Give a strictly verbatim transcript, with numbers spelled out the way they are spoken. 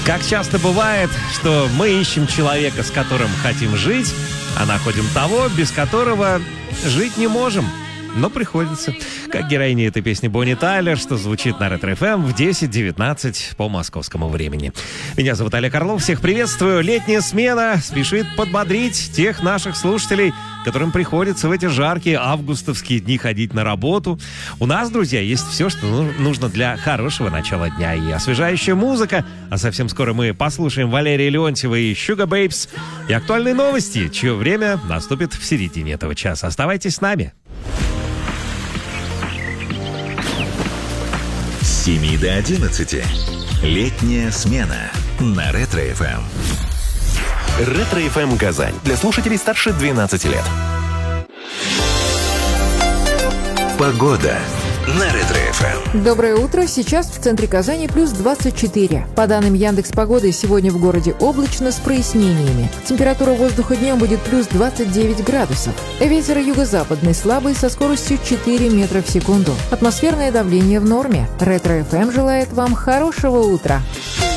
Как часто бывает, что мы ищем человека, с которым хотим жить, а находим того, без которого жить не можем. Но приходится. Как героиня этой песни Бонни Тайлер, что звучит на Ретро эф эм в десять девятнадцать по московскому времени. Меня зовут Олег Орлов, всех приветствую. Летняя смена спешит подбодрить тех наших слушателей, которым приходится в эти жаркие августовские дни ходить на работу. У нас, друзья, есть все, что нужно для хорошего начала дня. И освежающая музыка, а совсем скоро мы послушаем Валерия Леонтьева и Sugar Babes, и актуальные новости, чье время наступит в середине этого часа. Оставайтесь с нами. С семи до одиннадцати. Летняя смена на Ретро эф эм. Ретро эф эм Казань. Для слушателей старше двенадцати лет. Погода на Ретро эф эм. Доброе утро. Сейчас в центре Казани плюс двадцать четыре. По данным Яндекс.Погоды, сегодня в городе облачно с прояснениями. Температура воздуха днем будет плюс двадцать девять градусов. Ветер юго-западный слабый со скоростью четыре метра в секунду. Атмосферное давление в норме. Ретро эф эм желает вам хорошего утра.